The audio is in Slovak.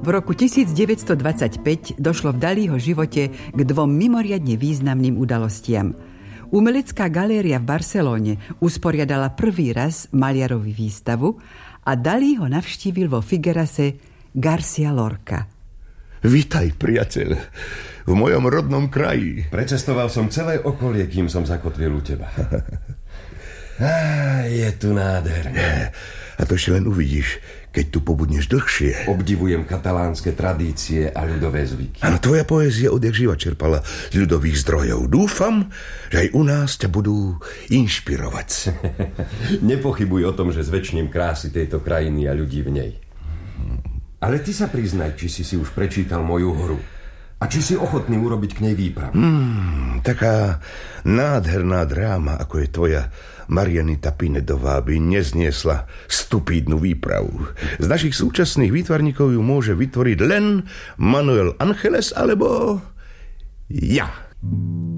V roku 1925 došlo v Dalího živote k dvom mimoriadne významným udalostiam. Umelecká galéria v Barcelóne usporiadala prvý raz maliarovi výstavu a Dalí ho navštívil vo Figuerase Garcia Lorca. Vítaj, priateľ, v mojom rodnom kraji. Precestoval som celé okolie, kým som zakotvil u teba. Je tu nádherné. A to ešte len uvidíš, keď tu pobudneš dlhšie. Obdivujem katalánske tradície a ľudové zvyky. Áno, tvoja poézia odjak živa čerpala z ľudových zdrojov. Dúfam, že aj u nás ťa budú inšpirovať. Nepochybuj o tom, že zväčšním krásy tejto krajiny a ľudí v nej. Ale ty sa priznaj, či si už prečítal moju hru. A či si ochotný urobiť k nej výpravu. Taká nádherná dráma, ako je tvoja Marianita Pinedová, by nezniesla stupídnu výpravu. Z našich súčasných výtvarníkov ju môže vytvoriť len Manuel Angeles alebo ja.